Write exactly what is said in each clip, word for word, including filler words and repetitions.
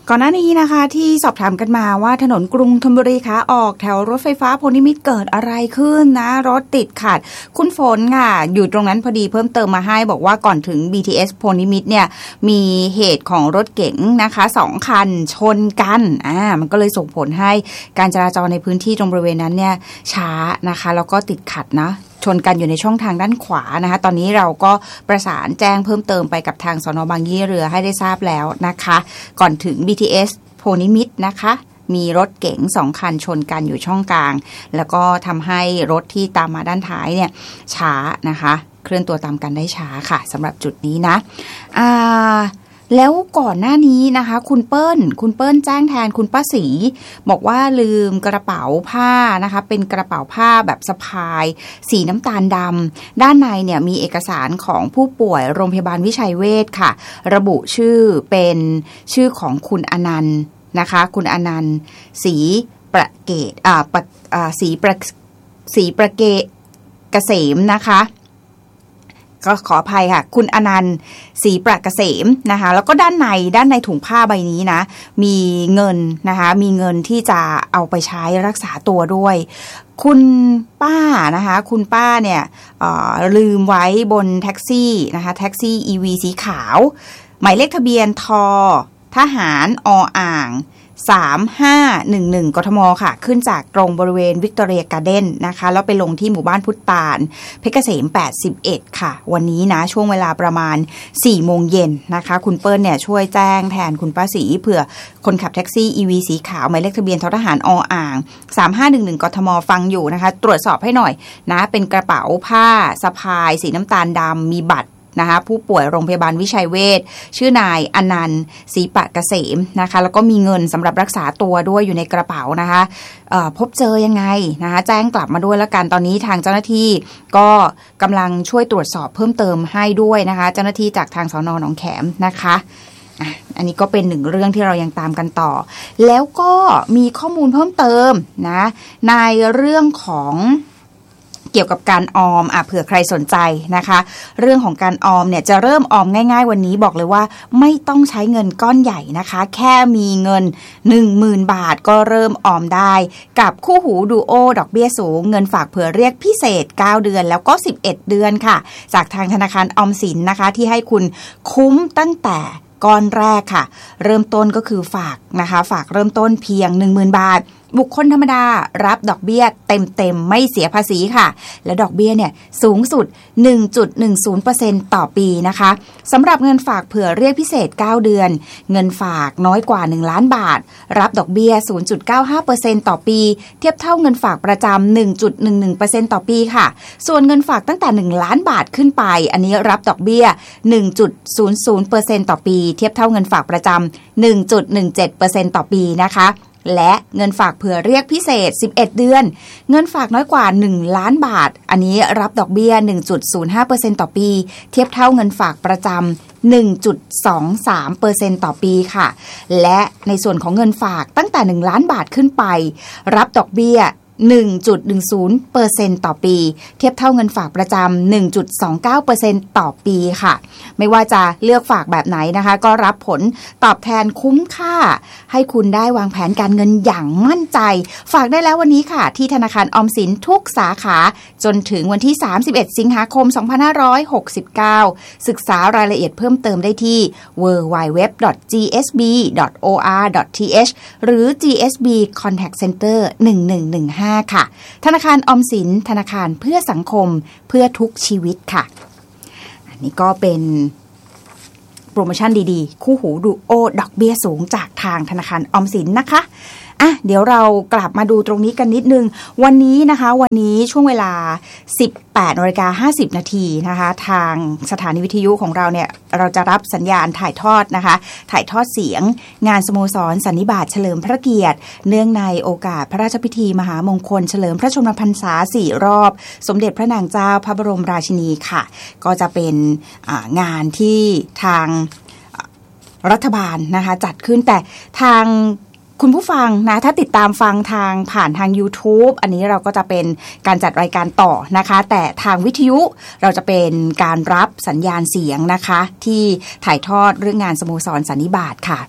ก่อนหน้านี้นะคะที่สอบถามกันมาว่าถนนกรุงธนบุรีขาออกแถวรถไฟฟ้าโพนิมิตรเกิดอะไรขึ้นนะรถติดขัดคุณฝนค่ะอยู่ตรงนั้นพอดีเพิ่มเติมมาให้บอกว่าก่อนถึง บี ที เอส โพนิมิตรเนี่ยมีเหตุของรถเก๋งนะคะสองคันชนกันอ่ามันก็เลยส่งผลให้การจราจรในพื้นที่ตรงบริเวณนั้นเนี่ยช้านะคะแล้วก็ติดขัดนะชนกันอยู่ในช่องทางด้านขวานะคะตอนนี้เราก็ประสานแจ้งเพิ่มเติมไปกับทางสน.บางยี่เรือให้ได้ทราบแล้วนะคะก่อนถึง บี ที เอส โพนิมิตรนะคะมีรถเก๋งสองคันชนกันอยู่ช่องกลางแล้วก็ทำให้รถที่ตามมาด้านท้ายเนี่ยช้านะคะเคลื่อนตัวตามกันได้ช้าค่ะสำหรับจุดนี้นะอ่าแล้วก่อนหน้านี้นะคะคุณเปิ้ลคุณเปิ้ลแจ้งแทนคุณป้าศรีบอกว่าลืมกระเป๋าผ้านะคะเป็นกระเป๋าผ้าแบบสะพายสีน้ำตาลดำด้านในเนี่ยมีเอกสารของผู้ป่วยโรงพยาบาลวิชัยเวชค่ะระบุชื่อเป็นชื่อของคุณอนันต์นะคะคุณอนันต์ศรีประเกตอ่าประอ่าศรีประศรีประเกตเกษมนะคะก็ขออภัยค่ะคุณอนันต์ศรีประเกษมนะคะแล้วก็ด้านในด้านในถุงผ้าใบนี้นะมีเงินนะคะมีเงินที่จะเอาไปใช้รักษาตัวด้วยคุณป้านะคะคุณป้าเนี่ยลืมไว้บนแท็กซี่นะคะแท็กซี่ อี วี สีขาวหมายเลขทะเบียนททหารออ่างสามห้าหนึ่งหนึ่งกทมค่ะขึ้นจากตรงบริเวณวิกตอเรียการ์เด้นนะคะแล้วไปลงที่หมู่บ้านพุทธตาลเพชรเกษมแปดสิบเอ็ดค่ะวันนี้นะช่วงเวลาประมาณสี่โมงเย็นนะคะคุณเปิ้ลเนี่ยช่วยแจ้งแทนคุณป้าศรีเผื่อคนขับแท็กซี่ อี วี สีขาวหมายเลขทะเบียนททหารออ่างสามห้าหนึ่งหนึ่งกทมฟังอยู่นะคะตรวจสอบให้หน่อยนะเป็นกระเป๋าผ้าสะพายสีน้ำตาลดำมีบัตรนะคะผู้ป่วยโรงพยาบาลวิชัยเวชชื่อนายอนันต์ศรีปะเกษมนะคะแล้วก็มีเงินสำหรับรักษาตัวด้วยอยู่ในกระเป๋านะคะพบเจอยังไงนะคะแจ้งกลับมาด้วยแล้วกันตอนนี้ทางเจ้าหน้าที่ก็กำลังช่วยตรวจสอบเพิ่มเติมให้ด้วยนะคะเจ้าหน้าที่จากทางสน.หนองแขมนะคะอันนี้ก็เป็นหนึ่งเรื่องที่เรายังตามกันต่อแล้วก็มีข้อมูลเพิ่มเติมนะในเรื่องของเกี่ยวกับการออมอ่ะเผื่อใครสนใจนะคะเรื่องของการออมเนี่ยจะเริ่มออมง่ายๆวันนี้บอกเลยว่าไม่ต้องใช้เงินก้อนใหญ่นะคะแค่มีเงิน หนึ่งหมื่น บาทก็เริ่มออมได้กับคู่หูดูโอดอกเบี้ยสูงเงินฝากเผื่อเรียกพิเศษเก้าเดือนแล้วก็สิบเอ็ดเดือนค่ะจากทางธนาคารออมสินนะคะที่ให้คุณคุ้มตั้งแต่ก้อนแรกค่ะเริ่มต้นก็คือฝากนะคะฝากเริ่มต้นเพียง หนึ่งหมื่น บาทบุคคลธรรมดารับดอกเบี้ยเต็มๆไม่เสียภาษีค่ะและดอกเบี้ยเนี่ยสูงสุด หนึ่งจุดหนึ่งศูนย์เปอร์เซ็นต์ ต่อปีนะคะสำหรับเงินฝากเผื่อเรียกพิเศษเก้าเดือนเงินฝากน้อยกว่าหนึ่งล้านบาทรับดอกเบี้ย ศูนย์จุดเก้าห้าเปอร์เซ็นต์ ต่อปีเทียบเท่าเงินฝากประจำ หนึ่งจุดหนึ่งหนึ่งเปอร์เซ็นต์ ต่อปีค่ะส่วนเงินฝากตั้งแต่หนึ่งล้านบาทขึ้นไปอันนี้รับดอกเบี้ย หนึ่งจุดศูนย์ศูนย์เปอร์เซ็นต์ ต่อปีเทียบเท่าเงินฝากประจำ หนึ่งจุดหนึ่งเจ็ดเปอร์เซ็นต์ ต่อปีนะคะและเงินฝากเผื่อเรียกพิเศษสิบเอ็ดเดือนเงินฝากน้อยกว่าหนึ่งล้านบาทอันนี้รับดอกเบี้ย หนึ่งจุดศูนย์ห้าเปอร์เซ็นต์ ต่อปีเทียบเท่าเงินฝากประจำ หนึ่งจุดสองสามเปอร์เซ็นต์ ต่อปีค่ะและในส่วนของเงินฝากตั้งแต่หนึ่งล้านบาทขึ้นไปรับดอกเบี้ยหนึ่งจุดหนึ่งศูนย์เปอร์เซ็นต์ ต่อปีเทียบเท่าเงินฝากประจำ หนึ่งจุดสองเก้าเปอร์เซ็นต์ ต่อปีค่ะไม่ว่าจะเลือกฝากแบบไหนนะคะก็รับผลตอบแทนคุ้มค่าให้คุณได้วางแผนการเงินอย่างมั่นใจฝากได้แล้ววันนี้ค่ะที่ธนาคารออมสินทุกสาขาจนถึงวันที่สามสิบเอ็ดสิงหาคมสองพันห้าร้อยหกสิบเก้าศึกษารายละเอียดเพิ่มเติมได้ที่ ดับเบิลยู ดับเบิลยู ดับเบิลยู ดอท จี เอส บี ดอท โอ อาร์ ดอท ที เอช หรือ จี เอส บี Contact Center หนึ่งหนึ่งหนึ่งห้าค่ะธนาคารออมสินธนาคารเพื่อสังคมเพื่อทุกชีวิตค่ะอันนี้ก็เป็นโปรโมชั่นดีๆคู่หูดูโอดอกเบี้ยสูงจากทางธนาคารออมสินนะคะอ่ะเดี๋ยวเรากลับมาดูตรงนี้กันนิดนึงวันนี้นะคะวันนี้ช่วงเวลา สิบแปดนาฬิกาห้าสิบนาทีนะคะทางสถานีวิทยุของเราเนี่ยเราจะรับสัญญาณถ่ายทอดนะคะถ่ายทอดเสียงงานสโมสรสันนิบาตเฉลิมพระเกียรติเนื่องในโอกาสพระราชพิธีมหามงคลเฉลิมพระชนมพรรษาสี่รอบสมเด็จพระนางเจ้าพระบรมราชินีค่ะก็จะเป็นงานที่ทางรัฐบาลนะคะจัดขึ้นแต่ทางคุณผู้ฟังนะถ้าติดตามฟังทางผ่านทาง YouTube อันนี้เราก็จะเป็นการจัดรายการต่อนะคะแต่ทางวิทยุเราจะเป็นการรับสัญญาณเสียงนะคะที่ถ่ายทอดเรื่องงานสโมสรสันนิบาตค่ะ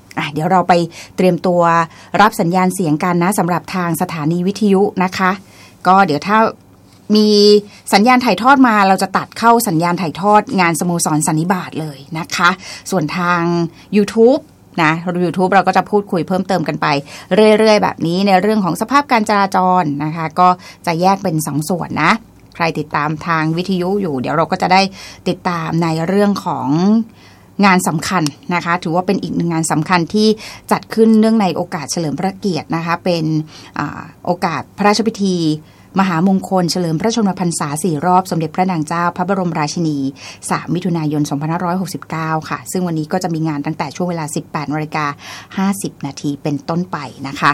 อ่ะเดี๋ยวเราไปเตรียมตัวรับสัญญาณเสียงกันนะสำหรับทางสถานีวิทยุนะคะก็เดี๋ยวถ้ามีสัญญาณถ่ายทอดมาเราจะตัดเข้าสัญญาณถ่ายทอดงานสโมสรสันนิบาตเลยนะคะส่วนทาง YouTube นะ YouTube เราก็จะพูดคุยเพิ่มเติมกันไปเรื่อยๆแบบนี้ในเรื่องของสภาพการจราจรนะคะก็จะแยกเป็นสองส่วนนะใครติดตามทางวิทยุอยู่เดี๋ยวเราก็จะได้ติดตามในเรื่องของงานสำคัญนะคะถือว่าเป็นอีกหนึ่งงานสำคัญที่จัดขึ้นเนื่องในโอกาสเฉลิมพระเกียรตินะคะเป็นอ่าโอกาสพระราชพิธีมหามงคลเฉลิมพระชนมพรรษาสี่รอบสมเด็จพระนางเจ้าพระบรมราชินีสามมิถุนายนสองพันห้าร้อยหกสิบเก้าค่ะซึ่งวันนี้ก็จะมีงานตั้งแต่ช่วงเวลา สิบแปดนาฬิกาห้าสิบนาทีเป็นต้นไปนะคะ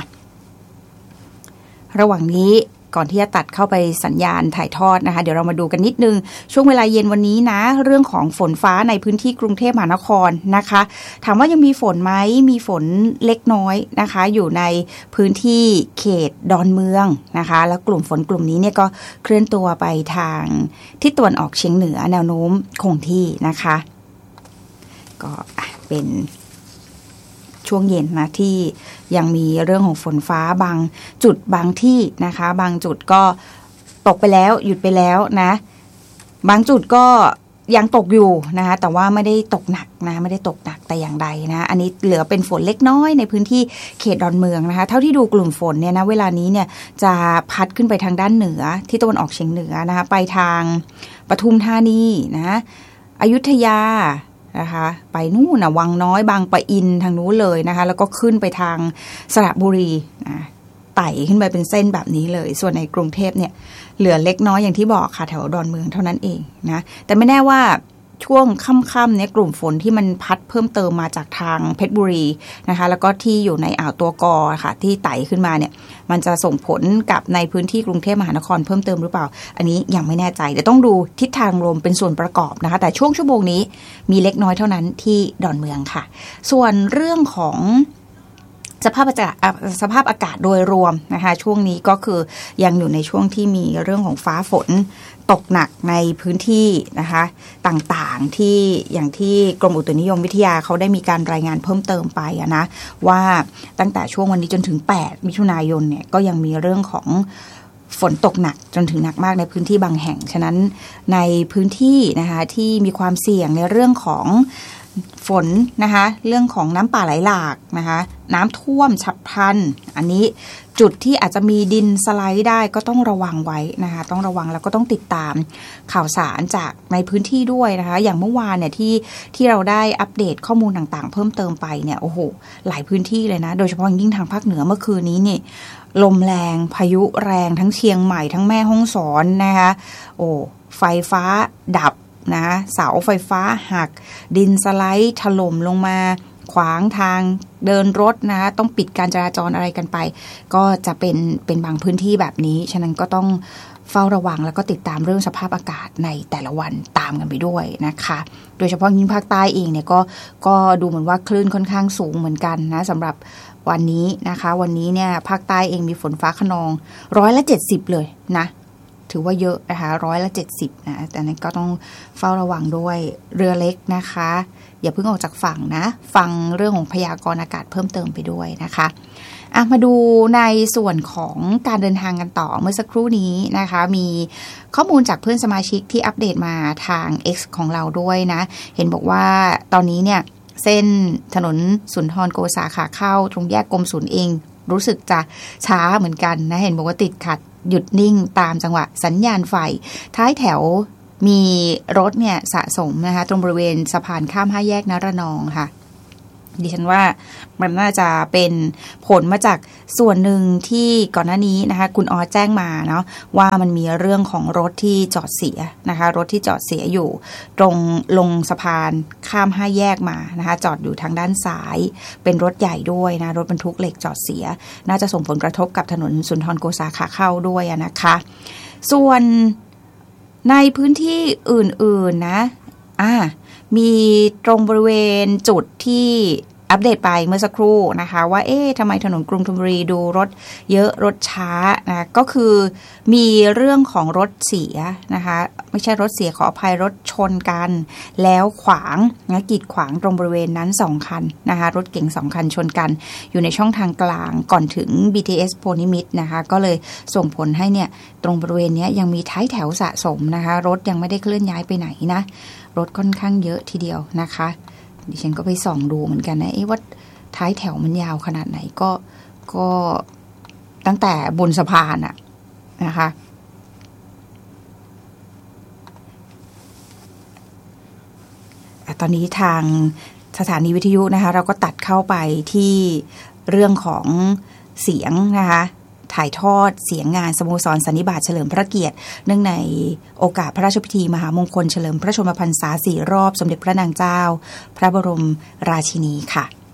ระหว่างนี้ก่อนที่จะตัดเข้าไปสัญญาณถ่ายทอดนะคะเดี๋ยวเรามาดูกันนิดนึงช่วงเวลาเย็นวันนี้นะเรื่องของฝนฟ้าในพื้นที่กรุงเทพมหานครนะคะถามว่ายังมีฝนไหมมีฝนเล็กน้อยนะคะอยู่ในพื้นที่เขตดอนเมืองนะคะแล้วกลุ่มฝนกลุ่มนี้เนี่ยก็เคลื่อนตัวไปทางทิศตะวันออกเฉียงเหนือแนวโน้มคงที่นะคะก็เป็นช่วงเย็นนะที่ยังมีเรื่องของฝนฟ้าบางจุดบางที่นะคะบางจุดก็ตกไปแล้วหยุดไปแล้วนะบางจุดก็ยังตกอยู่นะคะแต่ว่าไม่ได้ตกหนักนะไม่ได้ตกหนักแต่อย่างใดนะอันนี้เหลือเป็นฝนเล็กน้อยในพื้นที่เขตดอนเมืองนะคะเท่าที่ดูกลุ่มฝนเนี่ยนะเวลานี้เนี่ยจะพัดขึ้นไปทางด้านเหนือที่ตะวันออกเฉียงเหนือนะคะไปทางปทุมธานีนะอยุธยานะคะไปนู่นนะวังน้อยบางปะอินทางนู้นเลยนะคะแล้วก็ขึ้นไปทางสระบุรีนะไต่ขึ้นไปเป็นเส้นแบบนี้เลยส่วนในกรุงเทพเนี่ยเหลือเล็กน้อยอย่างที่บอกค่ะแถวดอนเมืองเท่านั้นเองนะแต่ไม่แน่ว่าช่วงค่ำๆเนี่ยกลุ่มฝนที่มันพัดเพิ่มเติมมาจากทางเพชรบุรีนะคะแล้วก็ที่อยู่ในอ่าวตัวกอค่ะที่ไต่ขึ้นมาเนี่ยมันจะส่งผลกับในพื้นที่กรุงเทพมหานครเพิ่มเติมหรือเปล่าอันนี้ยังไม่แน่ใจเดี๋ยวต้องดูทิศทางลมเป็นส่วนประกอบนะคะแต่ช่วงชั่วโมงนี้มีเล็กน้อยเท่านั้นที่ดอนเมืองค่ะส่วนเรื่องของสภาพอากาศสภาพอากาศโดยรวมนะคะช่วงนี้ก็คือยังอยู่ในช่วงที่มีเรื่องของฟ้าฝนตกหนักในพื้นที่นะคะต่างๆที่อย่างที่กรมอุตุนิยมวิทยาเขาได้มีการรายงานเพิ่มเติมไปนะว่าตั้งแต่ช่วงวันนี้จนถึงแปดมิถุนายนเนี่ยก็ยังมีเรื่องของฝนตกหนักจนถึงหนักมากในพื้นที่บางแห่งฉะนั้นในพื้นที่นะคะที่มีความเสี่ยงในเรื่องของฝนนะคะเรื่องของน้ำป่าไหลหลากนะคะน้ำท่วมฉับพลันอันนี้จุดที่อาจจะมีดินสไลด์ได้ก็ต้องระวังไว้นะคะต้องระวังแล้วก็ต้องติดตามข่าวสารจากในพื้นที่ด้วยนะคะอย่างเมื่อวานเนี่ยที่ที่เราได้อัปเดตข้อมูลต่างๆเพิ่มเติมไปเนี่ยโอ้โหหลายพื้นที่เลยนะโดยเฉพาะยิ่งทางภาคเหนือเมื่อคืนนี้นี่ลมแรงพายุแรงทั้งเชียงใหม่ทั้งแม่ฮ่องสอนนะคะโอ้ไฟฟ้าดับนะเสาไฟฟ้าหักดินสไลด์ถล่มลงมาขวางทางเดินรถนะต้องปิดการจราจรอะไรกันไปก็จะเป็นเป็นบางพื้นที่แบบนี้ฉะนั้นก็ต้องเฝ้าระวังแล้วก็ติดตามเรื่องสภาพอากาศในแต่ละวันตามกันไปด้วยนะคะโดยเฉพาะยิ่งภาคใต้เองเนี่ยก็ก็ดูเหมือนว่าคลื่นค่อนข้างสูงเหมือนกันนะสำหรับวันนี้นะคะวันนี้เนี่ยภาคใต้เองมีฝนฟ้าคะนองร้อยละเจ็ดสิบเลยนะถือว่าเยอะนะคะร้อยละเจ็ดสิบนะแต่นั้นก็ต้องเฝ้าระวังด้วยเรือเล็กนะคะอย่าเพิ่งออกจากฝั่งนะฟังเรื่องของพยากรณ์อากาศเพิ่มเติมไปด้วยนะคะอ่ะมาดูในส่วนของการเดินทางกันต่อเมื่อสักครู่นี้นะคะมีข้อมูลจากเพื่อนสมาชิกที่อัปเดตมาทาง X ของเราด้วยนะเห็นบอกว่าตอนนี้เนี่ยเส้นถนนสุนทรโกษาขาเข้าตรงแยกกรมศุลเองรู้สึกจะช้าเหมือนกันนะเห็นบอกว่าติดขัดหยุดนิ่งตามจังหวะสัญญาณไฟท้ายแถวมีรถเนี่ยสะสมนะคะตรงบริเวณสะพานข้ามห้าแยกนรนองค่ะดิฉันว่ามันน่าจะเป็นผลมาจากส่วนหนึ่งที่ก่อนหน้านี้นะคะคุณออแจ้งมาเนาะว่ามันมีเรื่องของรถที่จอดเสียนะคะรถที่จอดเสียอยู่ตรงลงสะพานข้ามห้าแยกมานะคะจอดอยู่ทางด้านซ้ายเป็นรถใหญ่ด้วยนะรถบรรทุกเหล็กจอดเสียน่าจะส่งผลกระทบกับถนนสุนทรโกษาขาเข้าด้วยนะคะส่วนในพื้นที่อื่นๆนะอ่ามีตรงบริเวณจุดที่อัปเดตไปเมื่อสักครู่นะคะว่าเอ๊ะทำไมถนนกรุงธนบุรีดูรถเยอะรถช้านะก็คือมีเรื่องของรถเสียนะคะไม่ใช่รถเสียขออภัยรถชนกันแล้วขวางนะกีดขวางตรงบริเวณนั้นสองคันนะคะรถเก๋งสองคันชนกันอยู่ในช่องทางกลางก่อนถึง บี ที เอส โพนิมิตรนะคะก็เลยส่งผลให้เนี่ยตรงบริเวณนี้ยังมีท้ายแถวสะสมนะคะรถยังไม่ได้เคลื่อนย้ายไปไหนนะรถค่อนข้างเยอะทีเดียวนะคะดิฉันก็ไปส่องดูเหมือนกันนะเอ๊ะว่าท้ายแถวมันยาวขนาดไหนก็ก็ตั้งแต่บนสะพานอะนะคะตอนนี้ทางสถานีวิทยุนะคะเราก็ตัดเข้าไปที่เรื่องของเสียงนะคะถ่ายทอดเสียงงานสโมสรสันนิบาตเฉลิมพระเกียรติเนื่องในโอกาสพระราชพิธีมหามงคลเฉลิมพระชนมพรรษาสี่รอบสมเด็จพระนางเจ้าพระบรมราชินีค่ะ